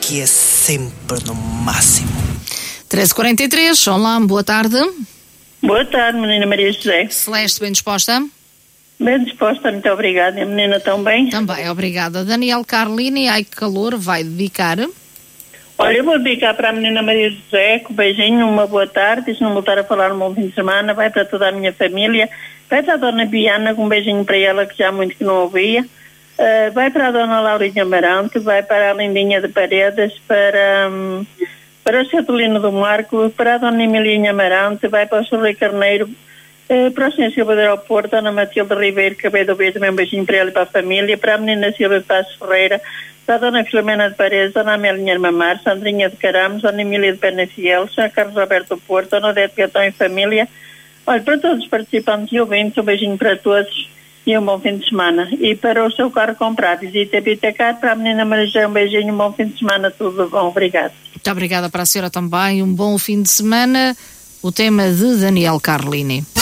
que é sempre no máximo. 13h43, olá, boa tarde. Boa tarde, menina Maria José. Celeste, bem disposta? Bem disposta, muito obrigada. E a menina também? Também, obrigada. Daniel Carlini, ai que calor, vai dedicar? Olha, eu vou dedicar para a menina Maria José, com um beijinho, uma boa tarde, se não voltar a falar no bom fim de semana, vai para toda a minha família, vai para a dona Biana, com um beijinho para ela, que já há muito que não ouvia, vai para a dona Laurinha Amarante, vai para a Lindinha de Paredes, para o Cetulino do Marco, para a dona Emilinha Amarante, vai para o Sr. Rui Carneiro, para o Sr. Silva do Aeroporto, a Ana Matilde Ribeiro, que acabei de ouvir também um beijinho para ela e para a família, para a menina Silva Passos Ferreira, para a dona Filomena de Paredes, a dona Amélia Irmamar, Sandrinha de Caramos, a dona Emília de Penafiel, o Sr. Carlos Alberto Porto, a dona Odete Gatão e família. Olha, para todos os participantes e ouvintes, um beijinho para todos e um bom fim de semana. E para o seu carro comprar, visita Bitacar, para a menina Maria José, um beijinho, um bom fim de semana, tudo bom, obrigado. Muito obrigada para a senhora também, um bom fim de semana. O tema de Daniel Carlini.